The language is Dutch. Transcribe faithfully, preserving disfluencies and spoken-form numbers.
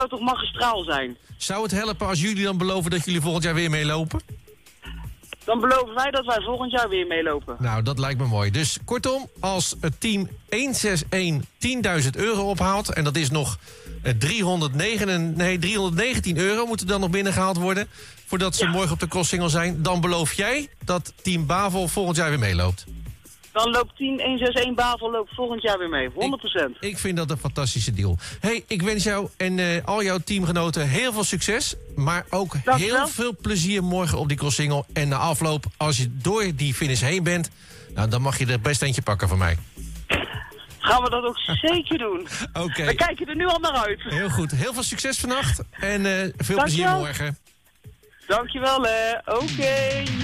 zou toch magistraal zijn? Zou het helpen als jullie dan beloven dat jullie volgend jaar weer meelopen? Dan beloven wij dat wij volgend jaar weer meelopen. Nou, dat lijkt me mooi. Dus kortom, als het team honderdzesenzestig tienduizend euro ophaalt... en dat is nog eh, driehonderdnegen, nee, driehonderdnegentien euro moet er dan nog binnengehaald worden... voordat ze Ja. morgen op de crosssingle zijn... dan beloof jij dat team Bavel volgend jaar weer meeloopt. Dan loopt team honderdzesenzestig Bavel loopt volgend jaar weer mee. honderd procent. Ik, ik vind dat een fantastische deal. Hey, ik wens jou en uh, al jouw teamgenoten heel veel succes... maar ook Dankjewel. heel veel plezier morgen op die crosssingle. En na afloop, als je door die finish heen bent... Nou, dan mag je er best eentje pakken van mij. Gaan we dat ook zeker doen. Oké. Okay. We kijken er nu al naar uit. Heel goed. Heel veel succes vannacht. En uh, veel Dankjewel. plezier morgen. Dankjewel, hè. Oké. Okay.